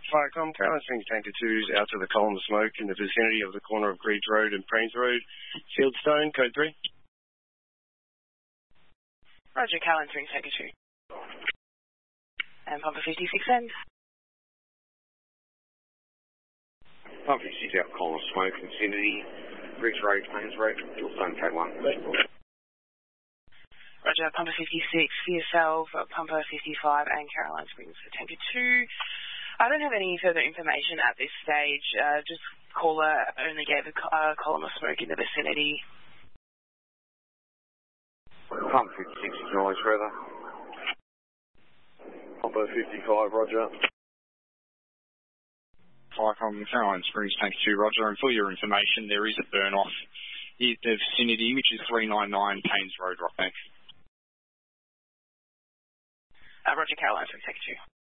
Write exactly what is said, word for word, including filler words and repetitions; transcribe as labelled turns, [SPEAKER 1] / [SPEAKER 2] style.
[SPEAKER 1] Firecom, Caroline Springs Tanker two's out to the column of smoke in the vicinity of the corner of Greaves Road and Prains Road. Fieldstone, code three.
[SPEAKER 2] Roger, Caroline Springs Tanker two. And Pumper fifty-six end.
[SPEAKER 3] Pumper fifty-six out column of smoke vicinity, Greaves Road, Prains Road, Fieldstone, code one.
[SPEAKER 2] Roger, Pumper fifty-six for yourself, Pumper fifty-five and Caroline Springs for Tanker two. I don't have any further information at this stage. Uh, just caller only gave a uh, column of smoke in the vicinity.
[SPEAKER 3] Pumper fifty-six, acknowledge further.
[SPEAKER 1] Pumper fifty-five, roger.
[SPEAKER 4] Firecom, Caroline Springs Tanker two, roger. And for your information, there is a burn-off in the vicinity, which is three ninety-nine Paynes Road, Rockbank.
[SPEAKER 2] Uh, roger, Caroline Springs Tanker two.